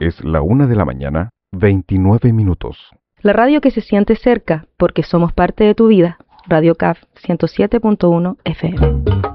Es la 1:00 a.m., 29 minutos. La radio que se siente cerca porque somos parte de tu vida. Radio CAF 107.1 FM.